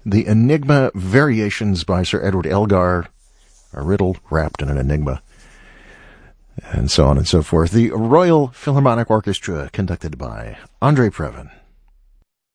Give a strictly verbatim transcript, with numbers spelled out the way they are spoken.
The Enigma Variations by Sir Edward Elgar, a riddle wrapped in an enigma, and so on and so forth. The Royal Philharmonic Orchestra, conducted by Andre Previn.